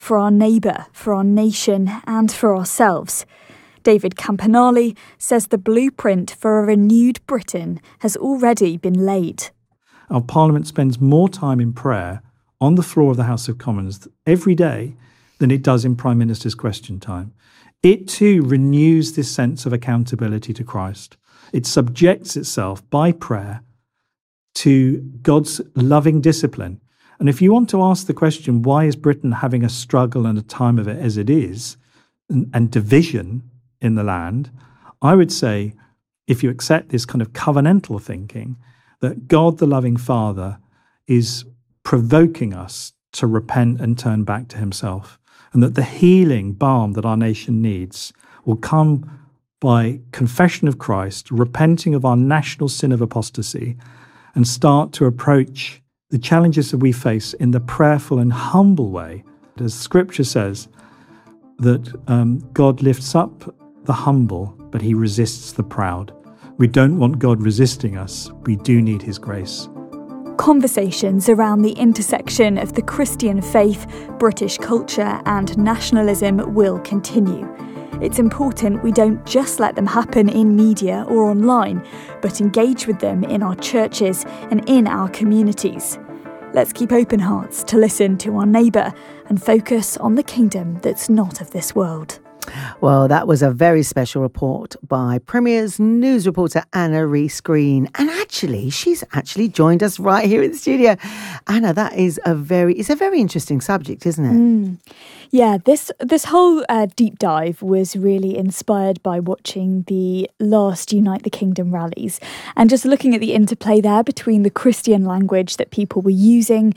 for our neighbour, for our nation and for ourselves. David Campanale says the blueprint for a renewed Britain has already been laid. Our Parliament spends more time in prayer on the floor of the House of Commons every day than it does in Prime Minister's Question Time. It too renews this sense of accountability to Christ. It subjects itself by prayer to God's loving discipline. And if you want to ask the question, why is Britain having a struggle and a time of it as it is, and division in the land, I would say, if you accept this kind of covenantal thinking, that God, the loving Father, is provoking us to repent and turn back to himself, and that the healing balm that our nation needs will come by confession of Christ, repenting of our national sin of apostasy, and start to approach the challenges that we face in the prayerful and humble way. As Scripture says, that God lifts up the humble, but he resists the proud. We don't want God resisting us. We do need his grace. Conversations around the intersection of the Christian faith, British culture and nationalism will continue. It's important we don't just let them happen in media or online, but engage with them in our churches and in our communities. Let's keep open hearts to listen to our neighbour and focus on the kingdom that's not of this world. Well, that was a very special report by Premier's news reporter Anna Rees-Green. And she's joined us right here in the studio. Anna, it's a very interesting subject, isn't it? Yeah, this whole deep dive was really inspired by watching the last Unite the Kingdom rallies and just looking at the interplay there between the Christian language that people were using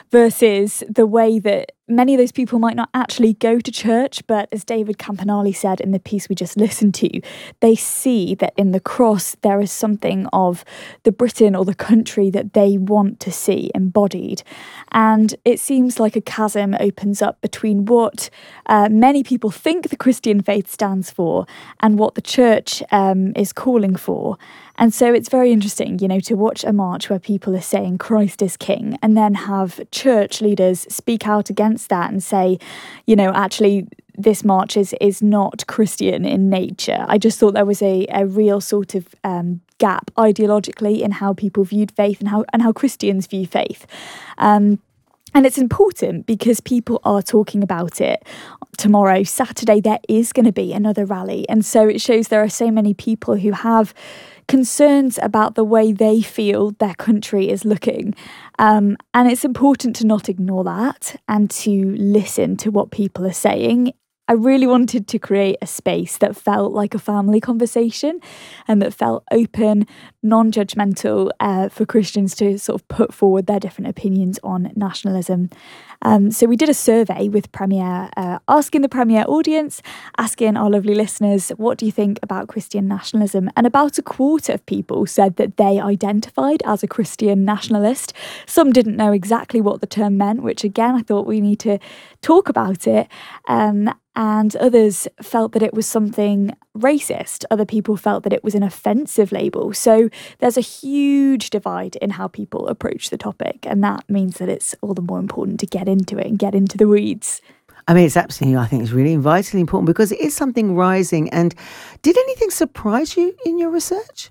versus the way that many of those people might not actually go to church, but as David Campanale said in the piece we just listened to, they see that in the cross there is something of the Britain or the country that they want to see embodied. And it seems like a chasm opens up between what many people think the Christian faith stands for and what the church is calling for. And so it's very interesting, to watch a march where people are saying Christ is king and then have church leaders speak out against that and say, actually this march is not Christian in nature. I just thought there was a real sort of gap ideologically in how people viewed faith and how Christians view faith. And it's important because people are talking about it. Tomorrow, Saturday, there is going to be another rally. And so it shows there are so many people who have concerns about the way they feel their country is looking. And it's important to not ignore that and to listen to what people are saying. I really wanted to create a space that felt like a family conversation and that felt open, non-judgmental for Christians to sort of put forward their different opinions on nationalism. So we did a survey with Premier, asking the Premier audience, asking our lovely listeners, what do you think about Christian nationalism? And about a quarter of people said that they identified as a Christian nationalist. Some didn't know exactly what the term meant, which again, I thought we need to talk about it. And others felt that it was something racist. Other people felt that it was an offensive label. So there's a huge divide in how people approach the topic. And that means that it's all the more important to get into it and get into the weeds. It's absolutely, I think it's really vitally important because it is something rising. And did anything surprise you in your research?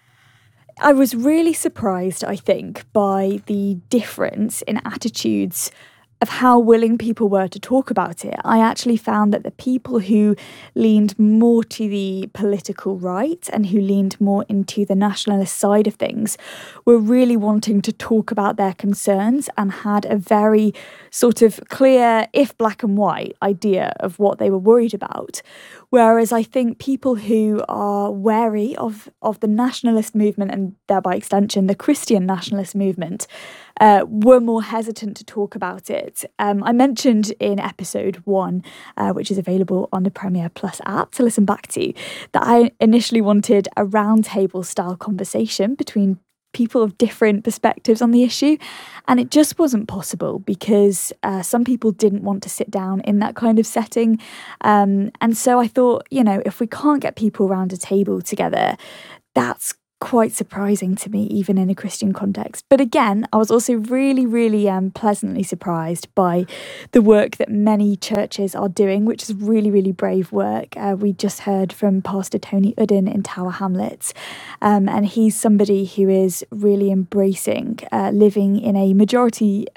I was really surprised, I think, by the difference in attitudes of how willing people were to talk about it. I actually found that the people who leaned more to the political right and who leaned more into the nationalist side of things were really wanting to talk about their concerns and had a very sort of clear, if black and white, idea of what they were worried about. Whereas I think people who are wary of the nationalist movement and thereby extension, the Christian nationalist movement, were more hesitant to talk about it. I mentioned in episode 1, which is available on the Premier Plus app to listen back to, that I initially wanted a roundtable style conversation between people of different perspectives on the issue, and it just wasn't possible because some people didn't want to sit down in that kind of setting. And so I thought, if we can't get people around a table together, that's quite surprising to me, even in a Christian context. But again, I was also really, really pleasantly surprised by the work that many churches are doing, which is really, really brave work. We just heard from Pastor Tony Udden in Tower Hamlets, and he's somebody who is really embracing living in a majority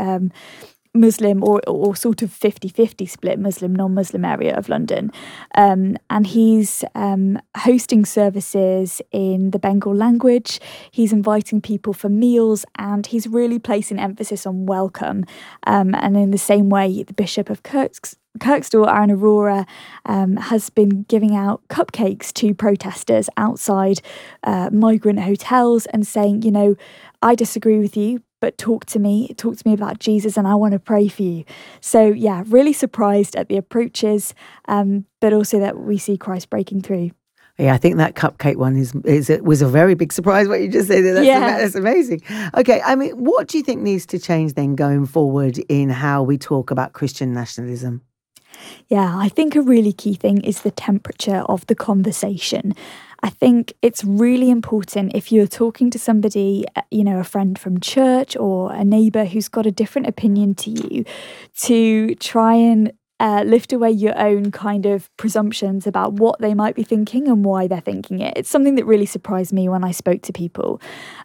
Muslim or sort of 50-50 split Muslim, non-Muslim area of London. And he's hosting services in the Bengal language. He's inviting people for meals, and he's really placing emphasis on welcome. And in the same way, the Bishop of Kirkstall, Aaron Arora, has been giving out cupcakes to protesters outside migrant hotels and saying, you know, I disagree with you, but talk to me about Jesus, and I want to pray for you. So yeah, really surprised at the approaches, but also that we see Christ breaking through. Yeah, I think that cupcake one was a very big surprise, what you just said. That's amazing. Okay, I mean, what do you think needs to change then going forward in how we talk about Christian nationalism? Yeah, I think a really key thing is the temperature of the conversation. I think it's really important if you're talking to somebody, you know, a friend from church or a neighbour who's got a different opinion to you, to try and lift away your own kind of presumptions about what they might be thinking and why they're thinking it. It's something that really surprised me when I spoke to people.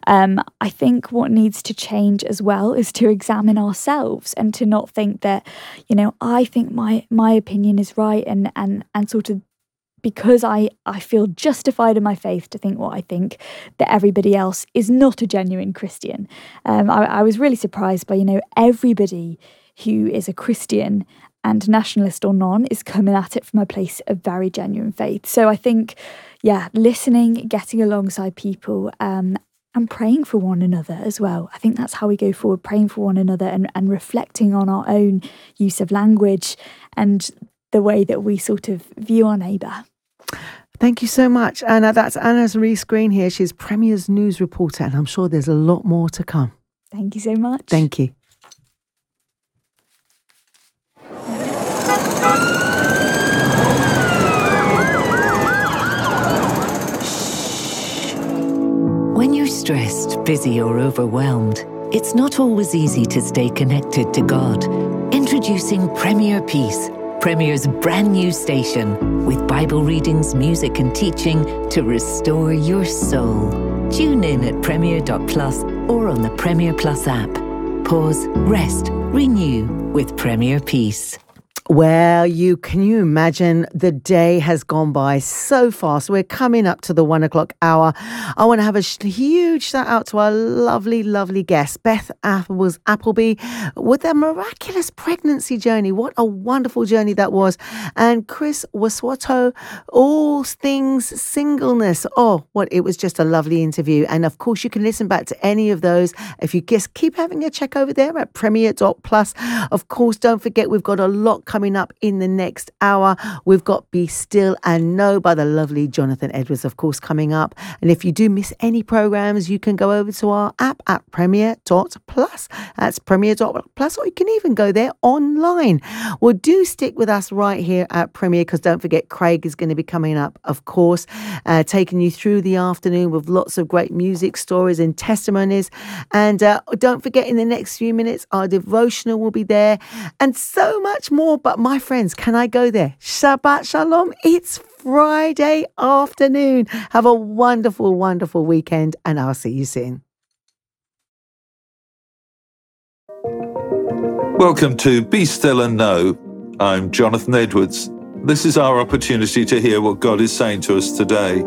I think what needs to change as well is to examine ourselves and to not think that, you know, I think my opinion is right and sort of, because I feel justified in my faith to think what I think, that everybody else is not a genuine Christian. I was really surprised by, you know, everybody who is a Christian and nationalist or non is coming at it from a place of very genuine faith. So I think, yeah, listening, getting alongside people, and praying for one another as well. I think that's how we go forward, praying for one another and reflecting on our own use of language and the way that we sort of view our neighbour. Thank you so much, Anna. That's Anna Rees Green here. She's Premier's news reporter, and I'm sure there's a lot more to come. Thank you so much. Thank you. When you're stressed, busy or overwhelmed, it's not always easy to stay connected to God. Introducing Premier Peace, Premier's brand new station, with Bible readings, music and teaching to restore your soul. Tune in at premier.plus or on the Premier Plus app. Pause, rest, renew with Premier Peace. Well, can you imagine? The day has gone by so fast. We're coming up to the 1 o'clock hour. I want to have a huge shout out to our lovely, lovely guest, Beth Appleby, with their miraculous pregnancy journey. What a wonderful journey that was. And Chris Waswato, all things singleness. It was just a lovely interview. And of course, you can listen back to any of those if you just keep having a check over there at premier.plus. Of course, don't forget, we've got a lot coming up in the next hour. We've got Be Still and Know by the lovely Jonathan Edwards, of course, coming up. And if you do miss any programs, you can go over to our app at premier.plus. That's premier.plus, or you can even go there online. Well, do stick with us right here at Premier, because don't forget, Craig is going to be coming up, of course, taking you through the afternoon with lots of great music, stories and testimonies. And don't forget, in the next few minutes, our devotional will be there and so much more. But my friends, can I go there? Shabbat Shalom. It's Friday afternoon. Have a wonderful, wonderful weekend, and I'll see you soon. Welcome to Be Still and Know. I'm Jonathan Edwards. This is our opportunity to hear what God is saying to us today.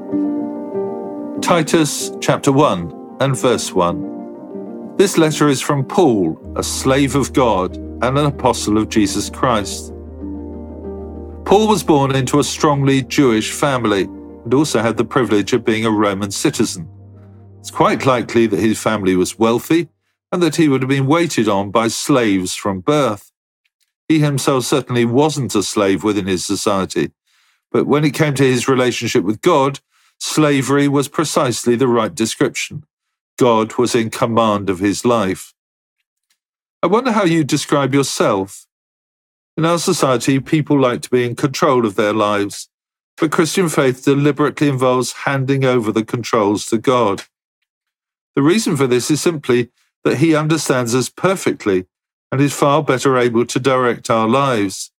Titus chapter 1 and verse 1. This letter is from Paul, a slave of God and an apostle of Jesus Christ. Paul was born into a strongly Jewish family and also had the privilege of being a Roman citizen. It's quite likely that his family was wealthy and that he would have been waited on by slaves from birth. He himself certainly wasn't a slave within his society, but when it came to his relationship with God, slavery was precisely the right description. God was in command of his life. I wonder how you describe yourself. In our society, people like to be in control of their lives. but Christian faith deliberately involves handing over the controls to God. The reason for this is simply that he understands us perfectly and is far better able to direct our lives.